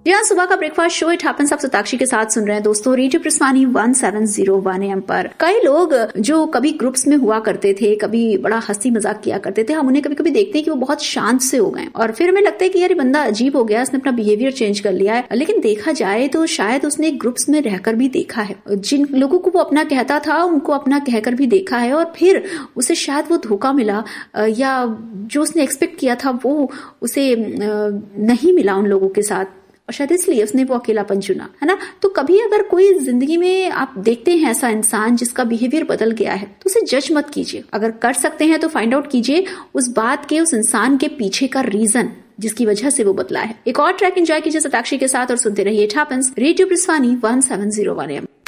जी हाँ, सुबह का ब्रेकफास्ट शो इट हैपेंस आप सताक्षी के साथ सुन रहे हैं दोस्तों रेडियो प्रस्वानी 1701 AM पर। कई लोग जो कभी ग्रुप्स में हुआ करते थे, कभी बड़ा हंसी मजाक किया करते थे, हम उन्हें कभी कभी देखते हैं कि वो बहुत शांत से हो गए और फिर हमें लगता है कि यार बंदा अजीब हो गया, उसने अपना बिहेवियर चेंज कर लिया है। लेकिन देखा जाए तो शायद उसने ग्रुप्स में रहकर भी देखा है, जिन लोगों को वो अपना कहता था उनको अपना कहकर भी देखा है और फिर उसे शायद वो धोखा मिला या जो उसने एक्सपेक्ट किया था वो उसे नहीं मिला उन लोगों के साथ और शायद इसलिए उसने वो अकेलापन चुना, है ना। तो कभी अगर कोई जिंदगी में आप देखते हैं ऐसा इंसान जिसका बिहेवियर बदल गया है तो उसे जज मत कीजिए। अगर कर सकते हैं तो फाइंड आउट कीजिए उस बात के, उस इंसान के पीछे का रीजन जिसकी वजह से वो बदला है। एक और ट्रैक एंजॉय कीजिए सताक्षी के साथ और सुनते रहिए इट हैपेंस रेडियो प्रस्वानी 1701 AM।